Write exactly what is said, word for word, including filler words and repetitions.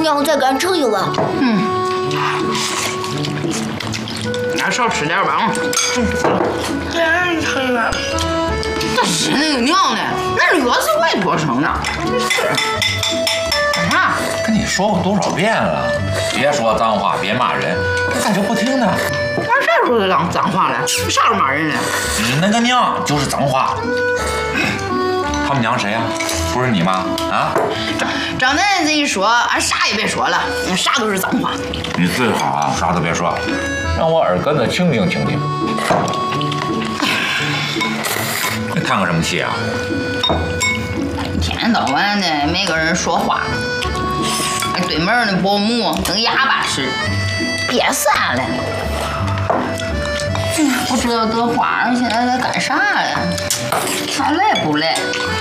娘再给俺盛一碗。 嗯，俺少吃点吧啊。 给俺盛一碗。 这是那个娘的，俺药是外多生的。是。干啥？ 跟你说过多少遍了，别说脏话，别骂人，你咋就不听呢？ 俺啥时候就当脏话了？啥时候骂人了？ 你那个娘就是脏话。他们娘谁呀、啊？不是你吗？啊？ 张张奶奶这一说，俺啥也别说了，啥都是脏话。 你最好啊，啥都别说，让我耳根子清静清静。你叹个什么气啊？ 一天到晚的没跟人说话，对门的保姆跟哑巴似的，憋散了。不知道这花儿现在在干啥呀？还来不来？